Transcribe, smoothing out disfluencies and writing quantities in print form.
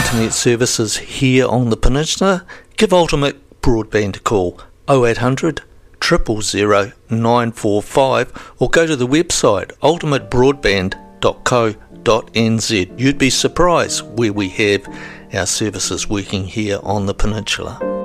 internet services here on the peninsula, give Ultimate Broadband a call 0800 000 945 or go to the website ultimatebroadband.co.nz. You'd be surprised where we have our services working here on the peninsula.